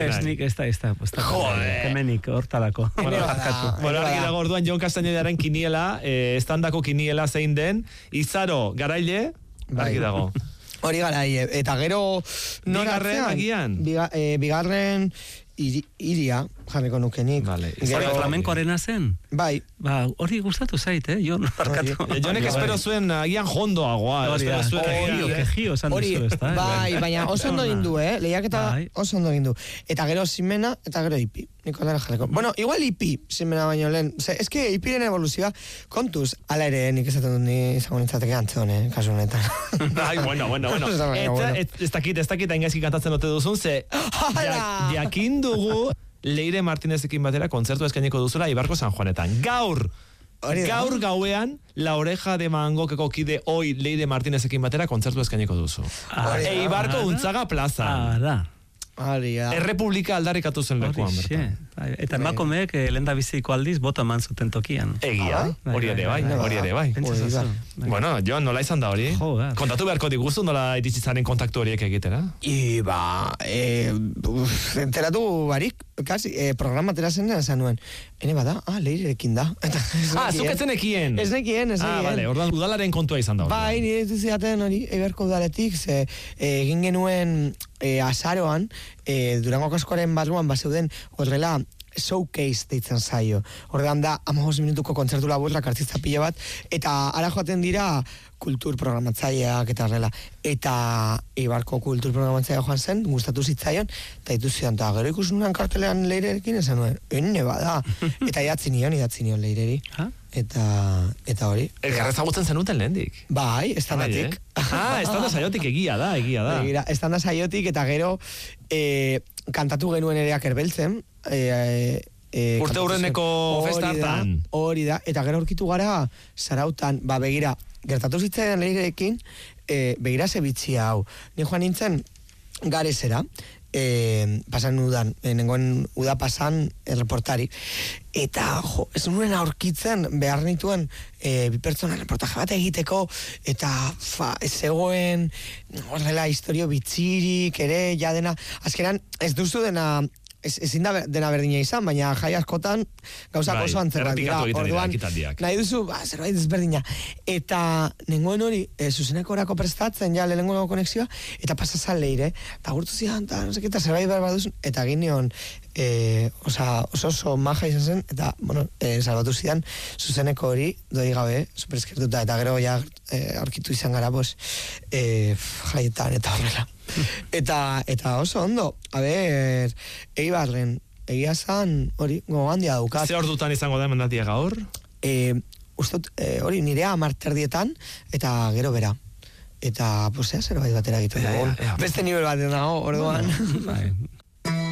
nik ez da. Hemenik, hortalako. Bueno, argi dago orduan Jon Castañedaren kiniela, estandako kiniela zein den, Izaro, Garaile, argi dago. Hori Garaile, eta gero... Bigarren, agian? Bigarren... Iria, jarriko nukenik. Vale. Flamenkoarena zen? Bai. Ba, hori gustatu zait, Jon, parkatu. Jonek espero zuen agian jondoagoa. Kejio esan duzu, ez da? Bai, baina oso ondo gindu, lehiaketa oso ondo gindu. Eta gero Ximena, eta gero Ipi. Nikolara jarriko. Bueno, igual Ipi, Ximena baino lehen. Ez que Ipiren evoluzioa, kontuz, ala ere, nik esaten dut ni izango nintzateke antzeon, kasu honetan. Ai, bueno. Ez dakit haingaizki kantatzen ote duzun, ze jakin dugu Leire Martinezekin batera kontzertu eskainiko duzula Ibarko San Juanetan. Gaur gauean La Oreja de Mangokeko kide hoi Leire Martinezekin batera kontzertu eskainiko duzu. Eibarko Untzaga Plaza. Errepublika aldarrikatu zen lekuan bertan. Eta emakumeek lenda biziko aldiz bota eman zuten tokian. Egia, hori ere bai. Bueno, Jon, nola izan da hori? Kontatu beharko diguzu nola iritsi zaren kontaktu horiek egitera? Enteratu barik, kasi, programa terazen esan nuen. Hene bada, Leirerekin da. Zuk ez zenekien? Ez nekien. Bale, orduan udalaren kontua izan da hori. Bai, nire ziaten hori, Eibarko udaletik, egin genuen azaroan, Durango kaskoaren barruan bazeuden horrela showcase deitzen zaio. Ordean da 15 minutuko kontzertu laburrak artista pilo bat, eta ara joaten dira kultur programatzaileak eta horrela. Eta Eibarko kultur programatzailea joan zen, gustatu zitzaion, eta dituzian, eta gero ikusunan kartelean Leirerekin esan nuen, ene bada. Eta idatzi nion Leireri. Eta hori. Elkarra ezagutzen zenuten lehendik. Bai, estandatik. Estanda saiotik egia da. Estanda saiotik, eta gero kantatu genuen ereak erbeltzen. Urte hurreneko festa hartan. Hori da, eta gero aurkitu gara Sarautan, begira, gertatu zitzaidan Leirerekin, begira zebitzia hau. Ni joan nintzen Garesera, pasan udan, nengoen uda pasan reportari, eta ez nuen aurkitzen behar nituen bi pertsona reportaje bat egiteko, eta ez zegoen horrela historio bitzirik ere, ja dena, azkenan ez duzu dena ezin da dena berdina izan, baina jai askotan gauzak oso antzerrak dira. Orduan, nahi duzu, zerbait ezberdina. Eta nengoen hori, zuzeneko orako prestatzen, ja, lehenengo konexioa, eta pasazan Leire, eta gurtu zidan, eta no seketa, zerbait behar baduzun, eta egin nion, oso maja izan zen, eta, salbatu zidan, zuzeneko hori, doi gabe, supereskertuta, eta gero ja, aurkitu izan gara, jaietan, eta horrela. Eta oso ondo, Eibarren, egia zan, hori, gogandia daukat. Ze ordutan izango da emendatia gaur? Ustot, hori, nirea 10:00 eta gero bera. Eta, zerbait batera gitu. Beste nivel bat dago, orduan.